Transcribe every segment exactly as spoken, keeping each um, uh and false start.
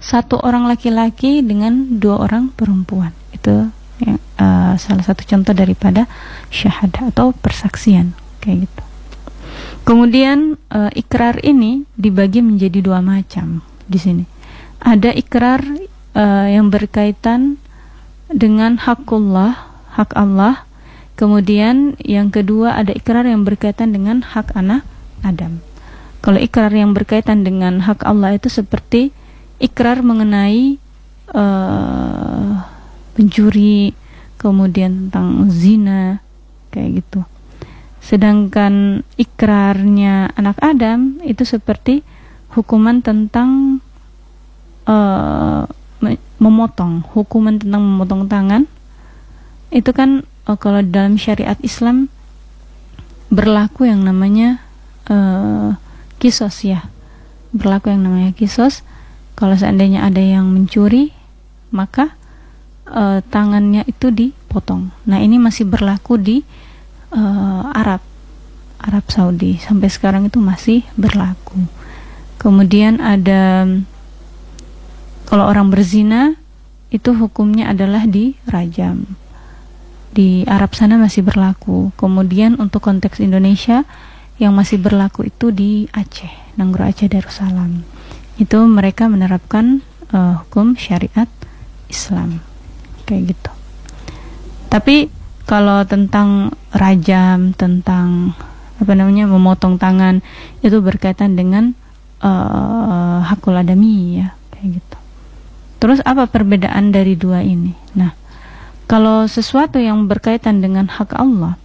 satu orang laki-laki dengan dua orang perempuan. Itu ya, uh, salah satu contoh daripada syahadah atau persaksian kayak gitu. Kemudian uh, ikrar ini dibagi menjadi dua macam di sini. Ada ikrar uh, yang berkaitan dengan hakullah, hak Allah. Kemudian yang kedua ada ikrar yang berkaitan dengan hak anak Adam. Kalau ikrar yang berkaitan dengan hak Allah itu seperti ikrar mengenai uh, pencuri, kemudian tentang zina, kayak gitu. Sedangkan ikrarnya anak Adam itu seperti hukuman tentang uh, memotong, hukuman tentang memotong tangan. Itu kan uh, kalau dalam syariat Islam berlaku yang namanya uh, kisos ya, berlaku yang namanya kisos. Kalau seandainya ada yang mencuri, maka Uh, tangannya itu dipotong. Nah ini masih berlaku di uh, Arab Arab Saudi sampai sekarang itu masih berlaku. Kemudian ada kalau orang berzina itu hukumnya adalah dirajam. Di Arab sana masih berlaku. Kemudian untuk konteks Indonesia yang masih berlaku itu di Aceh, Nanggro Aceh Darussalam. Itu mereka menerapkan uh, hukum syariat Islam. Kayak gitu. Tapi kalau tentang rajam, tentang apa namanya memotong tangan, itu berkaitan dengan uh, hakul adami ya, kayak gitu. Terus apa perbedaan dari dua ini? Nah, kalau sesuatu yang berkaitan dengan hak Allah,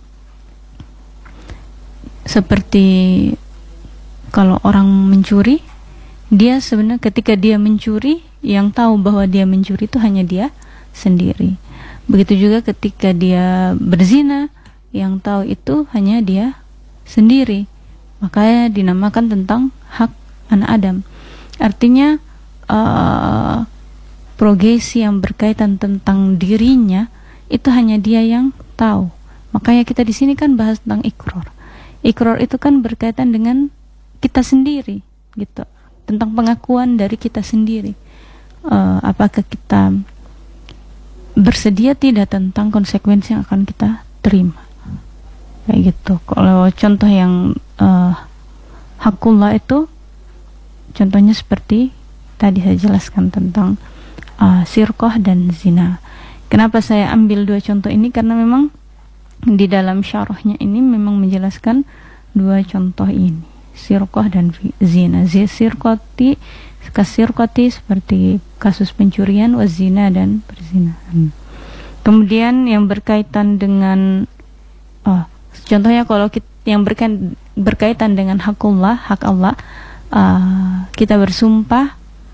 seperti kalau orang mencuri, dia sebenarnya ketika dia mencuri, yang tahu bahwa dia mencuri itu hanya dia sendiri. Begitu juga ketika dia berzina, yang tahu itu hanya dia sendiri. Makanya dinamakan tentang hak anak Adam. Artinya uh, progresi yang berkaitan tentang dirinya itu hanya dia yang tahu. Makanya kita di sini kan bahas tentang ikrar. Ikrar itu kan berkaitan dengan kita sendiri, gitu. Tentang pengakuan dari kita sendiri. Uh, apakah kita bersedia tidak tentang konsekuensi yang akan kita terima, kayak gitu. Kalau contoh yang uh, hakullah itu contohnya seperti tadi saya jelaskan tentang uh, sirqah dan zina. Kenapa saya ambil dua contoh ini? Karena memang di dalam syarahnya ini memang menjelaskan dua contoh ini, sirqah dan zina. Sirqati kasirqati seperti kasus pencurian, wazina dan perzinahan. Kemudian yang berkaitan dengan oh, contohnya kalau kita, yang berkaitan, berkaitan dengan hakullah, hak Allah, uh, kita bersumpah.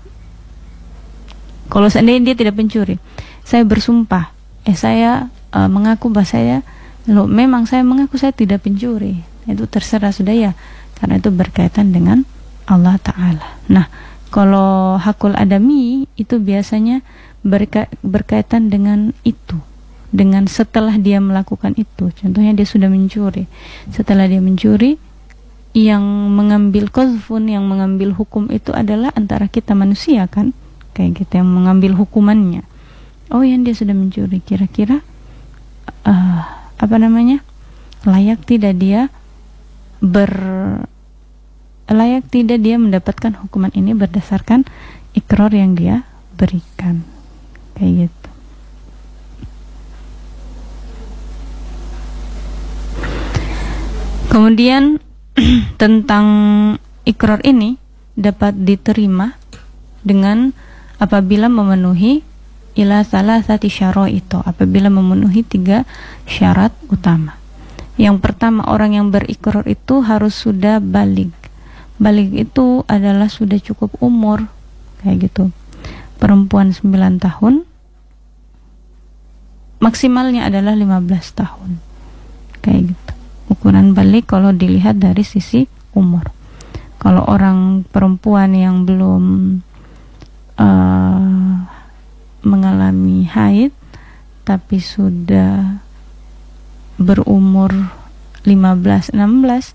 Kalau seandainya dia tidak pencuri, saya bersumpah, eh saya uh, mengaku bahwa saya, lo memang saya mengaku saya tidak pencuri. Itu terserah sudah ya, karena itu berkaitan dengan Allah Ta'ala. Nah, kalau hakul adami itu biasanya berka- berkaitan dengan itu, dengan setelah dia melakukan itu. Contohnya dia sudah mencuri. Setelah dia mencuri, yang mengambil qazfun, yang mengambil hukum itu adalah antara kita manusia kan, kayak kita yang mengambil hukumannya. Oh, yang dia sudah mencuri, kira-kira uh, apa namanya, layak tidak dia ber layak tidak dia mendapatkan hukuman ini berdasarkan ikrar yang dia berikan, kayak gitu. Kemudian tentang ikrar ini dapat diterima dengan apabila memenuhi ila salasati syara'it, apabila memenuhi tiga syarat utama. Yang pertama, orang yang berikrar itu harus sudah baligh. Baligh itu adalah sudah cukup umur, kayak gitu. Perempuan sembilan tahun, maksimalnya adalah lima belas tahun, kayak gitu. Ukuran baligh kalau dilihat dari sisi umur. Kalau orang perempuan yang belum uh, mengalami haid tapi sudah berumur lima belas enam belas,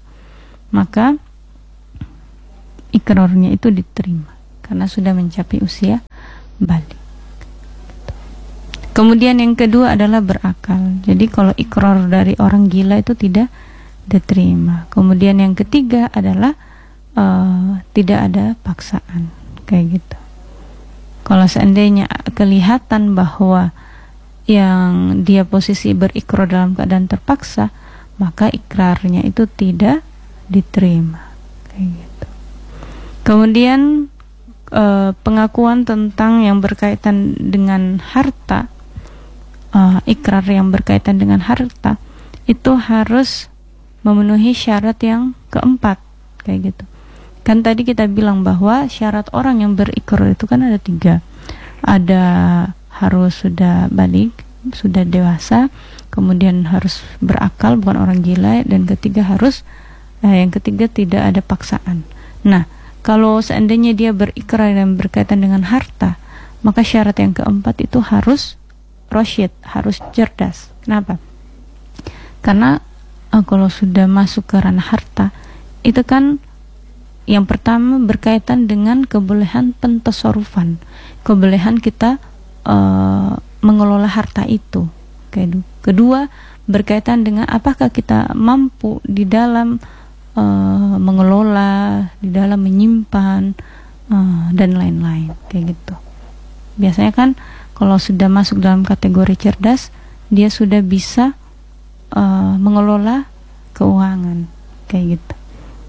maka ikrarnya itu diterima karena sudah mencapai usia balik. Kemudian yang kedua adalah berakal. Jadi kalau ikrar dari orang gila itu tidak diterima. Kemudian yang ketiga adalah uh, tidak ada paksaan, kayak gitu. Kalau seandainya kelihatan bahwa yang dia posisi berikrar dalam keadaan terpaksa, maka ikrarnya itu tidak diterima, kayak gitu. Kemudian uh, pengakuan tentang yang berkaitan dengan harta, uh, ikrar yang berkaitan dengan harta itu harus memenuhi syarat yang keempat, kayak gitu. Kan tadi kita bilang bahwa syarat orang yang berikrar itu kan ada tiga. Ada harus sudah balik, sudah dewasa, kemudian harus berakal, bukan orang gila, dan ketiga harus eh, yang ketiga tidak ada paksaan. Nah, kalau seandainya dia berikrar dan berkaitan dengan harta, maka syarat yang keempat itu harus rasyid, harus cerdas. Kenapa? Karena eh, kalau sudah masuk ke ranah harta, itu kan yang pertama berkaitan dengan kebolehan pentasarufan, kebolehan kita uh, mengelola harta itu. Kedua, berkaitan dengan apakah kita mampu di dalam uh, mengelola, di dalam menyimpan, uh, dan lain-lain, kayak gitu. Biasanya kan kalau sudah masuk dalam kategori cerdas, dia sudah bisa uh, mengelola keuangan, kayak gitu.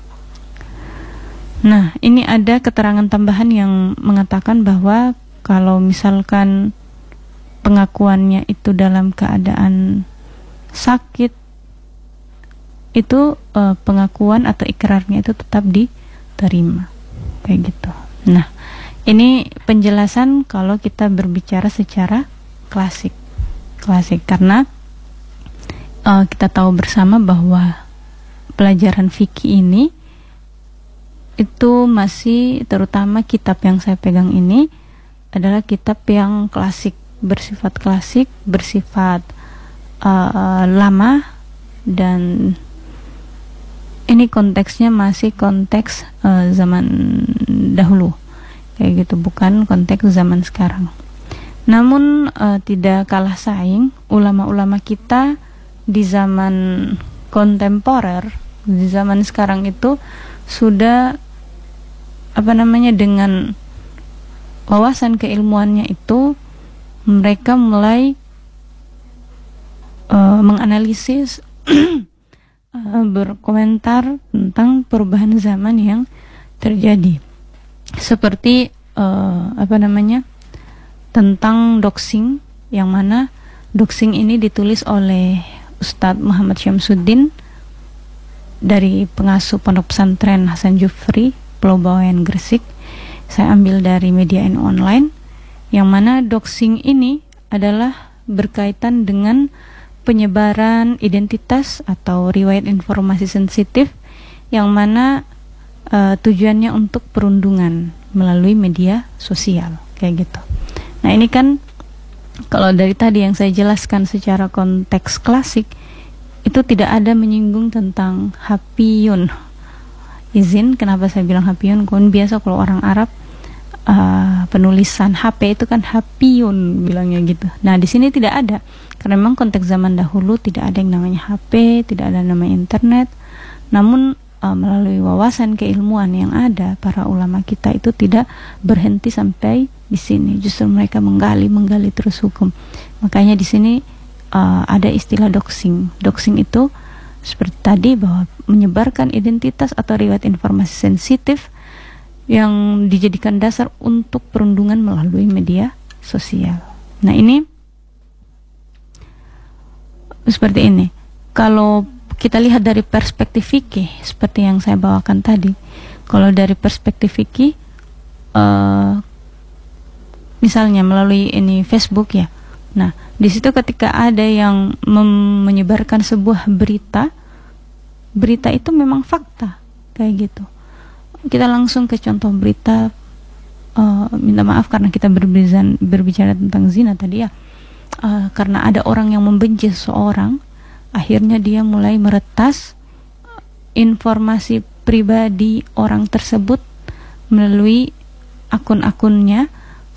Nah, ini ada keterangan tambahan yang mengatakan bahwa kalau misalkan pengakuannya itu dalam keadaan sakit, itu uh, pengakuan atau ikrarnya itu tetap diterima, kayak gitu. Nah, ini penjelasan kalau kita berbicara secara klasik, klasik karena uh, kita tahu bersama bahwa pelajaran fikih ini itu masih, terutama kitab yang saya pegang ini adalah kitab yang klasik, bersifat klasik, bersifat uh, lama, dan ini konteksnya masih konteks uh, zaman dahulu, kayak gitu, bukan konteks zaman sekarang. Namun uh, tidak kalah saing, ulama-ulama kita di zaman kontemporer, di zaman sekarang itu sudah apa namanya dengan wawasan keilmuannya itu mereka mulai uh, menganalisis uh, berkomentar tentang perubahan zaman yang terjadi, seperti uh, apa namanya tentang doxing, yang mana doxing ini ditulis oleh Ustadz Muhammad Syamsuddin dari pengasuh pondok pesantren Hasan Jufri, Pulau Bawean, Gresik. Saya ambil dari Media N Online, yang mana doxing ini adalah berkaitan dengan penyebaran identitas atau riwayat informasi sensitif, yang mana uh, tujuannya untuk perundungan melalui media sosial, kayak gitu. Nah, ini kan kalau dari tadi yang saya jelaskan secara konteks klasik, itu tidak ada menyinggung tentang hapiyun. Izin, kenapa saya bilang hapiyun? Kan biasa kalau orang Arab uh, penulisan H P itu kan hapiyun bilangnya gitu. Nah, di sini tidak ada, karena memang konteks zaman dahulu tidak ada yang namanya H P, tidak ada namanya internet. Namun uh, melalui wawasan keilmuan yang ada, para ulama kita itu tidak berhenti sampai di sini. Justru mereka menggali, menggali terus hukum. Makanya di sini uh, ada istilah doxing. Doxing itu seperti tadi, bahwa menyebarkan identitas atau riwayat informasi sensitif yang dijadikan dasar untuk perundungan melalui media sosial. Nah, ini seperti ini. Kalau kita lihat dari perspektif fikih, seperti yang saya bawakan tadi, kalau dari perspektif fikih, uh, misalnya melalui ini Facebook ya. Nah, di situ ketika ada yang mem- menyebarkan sebuah berita, berita itu memang fakta, kayak gitu. Kita langsung ke contoh berita. Uh, minta maaf karena kita berbicara, berbicara tentang zina tadi ya. Uh, karena ada orang yang membenci seseorang, akhirnya dia mulai meretas informasi pribadi orang tersebut melalui akun-akunnya.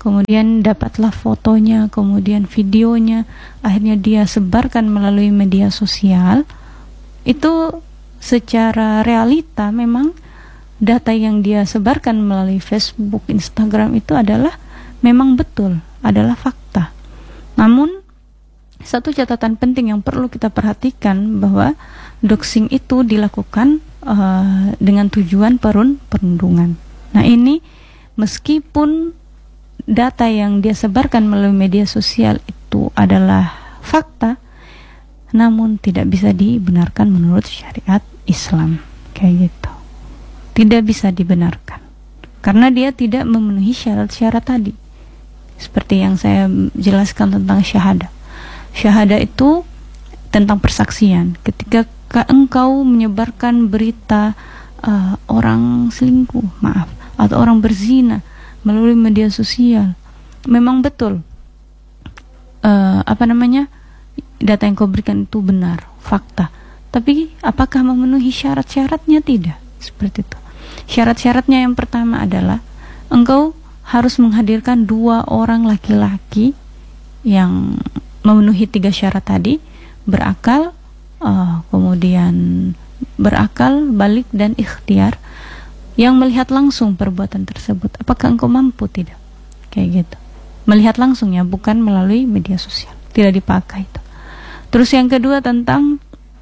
kemudian dapatlah fotonya, kemudian videonya, akhirnya dia sebarkan melalui media sosial. Itu secara realita memang data yang dia sebarkan melalui Facebook, Instagram itu adalah memang betul, adalah fakta. Namun satu catatan penting yang perlu kita perhatikan bahwa doxing itu dilakukan uh, dengan tujuan perun perundungan. Nah ini meskipun data yang dia sebarkan melalui media sosial itu adalah fakta, namun tidak bisa dibenarkan menurut syariat Islam, kayak gitu. Tidak bisa dibenarkan karena dia tidak memenuhi syarat-syarat tadi. Seperti yang saya jelaskan tentang syahadah. Syahadah itu tentang persaksian. Ketika engkau menyebarkan berita uh, orang selingkuh, maaf, atau orang berzina melalui media sosial, memang betul uh, apa namanya data yang kau berikan itu benar, fakta. Tapi apakah memenuhi syarat-syaratnya? Tidak. Seperti itu. Syarat-syaratnya yang pertama adalah engkau harus menghadirkan dua orang laki-laki yang memenuhi tiga syarat tadi, berakal, uh, kemudian berakal, balik, dan ikhtiar, yang melihat langsung perbuatan tersebut. Apakah engkau mampu? Tidak. Kayak gitu. Melihat langsung ya, bukan melalui media sosial. Tidak dipakai itu. Terus yang kedua tentang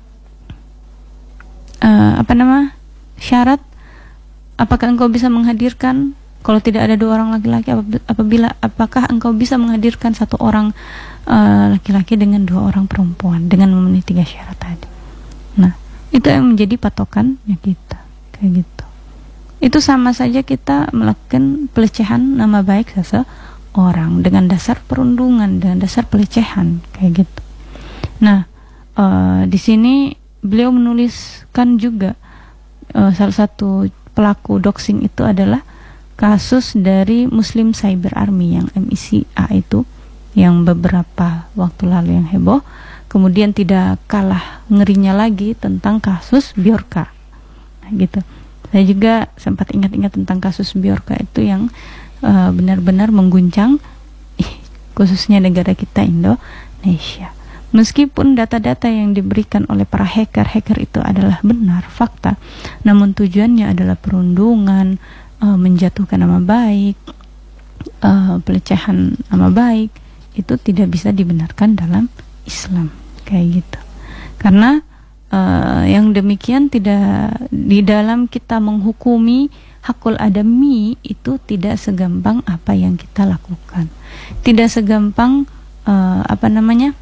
uh, apa nama syarat, apakah engkau bisa menghadirkan, kalau tidak ada dua orang laki-laki, apabila apakah engkau bisa menghadirkan satu orang uh, laki-laki dengan dua orang perempuan dengan memenuhi tiga syarat tadi. Nah, itu yang menjadi patokannya kita, kayak gitu. Itu sama saja kita melakukan pelecehan nama baik seseorang dengan dasar perundungan, dengan dasar pelecehan, kayak gitu. Nah, uh, di sini beliau menuliskan juga uh, salah satu pelaku doxing itu adalah kasus dari Muslim Cyber Army yang M I C A itu, yang beberapa waktu lalu yang heboh. Kemudian tidak kalah ngerinya lagi tentang kasus Bjorka, nah, gitu. Saya juga sempat ingat-ingat tentang kasus Bjorka itu yang uh, benar-benar mengguncang khususnya negara kita Indonesia. Meskipun data-data yang diberikan oleh para hacker-hacker itu adalah benar, fakta, namun tujuannya adalah perundungan, uh, menjatuhkan nama baik, uh, pelecehan nama baik, itu tidak bisa dibenarkan dalam Islam, kayak gitu. Karena uh, yang demikian tidak, di dalam kita menghukumi hakul adami itu tidak segampang apa yang kita lakukan, tidak segampang uh, apa namanya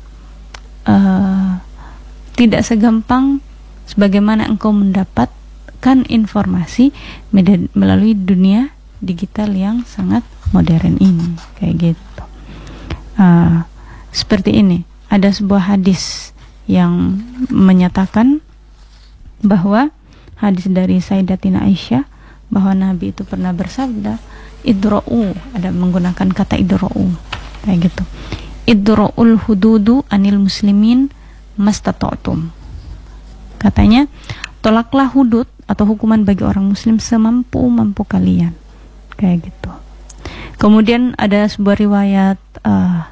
Uh, tidak segampang sebagaimana engkau mendapatkan informasi melalui dunia digital yang sangat modern ini, kayak gitu. Uh, seperti ini, ada sebuah hadis yang menyatakan bahwa hadis dari Sayyidatina Aisyah bahwa Nabi itu pernah bersabda, idra'u, ada menggunakan kata idra'u, kayak gitu. Idra'ul hududu anil muslimin mastata'tum. Katanya, tolaklah hudud atau hukuman bagi orang muslim semampu-mampu kalian, kayak gitu. Kemudian ada sebuah riwayat uh,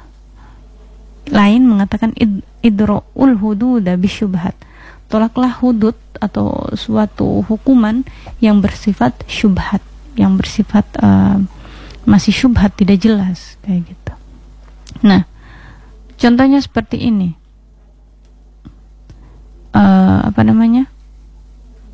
lain mengatakan id, idra'ul hududa bisyubhat. Tolaklah hudud atau suatu hukuman yang bersifat syubhat, yang bersifat uh, masih syubhat, tidak jelas, kayak gitu. Nah, contohnya seperti ini, uh, apa namanya?